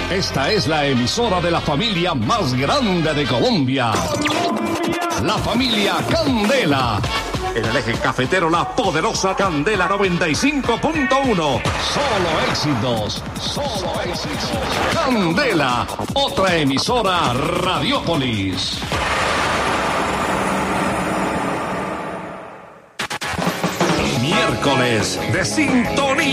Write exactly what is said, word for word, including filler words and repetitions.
Esta es la emisora de la familia más grande de Colombia. La familia Candela. En el eje cafetero, la poderosa Candela noventa y cinco punto uno. Solo éxitos, solo éxitos. Candela, otra emisora Radiópolis. Miércoles de sintonía.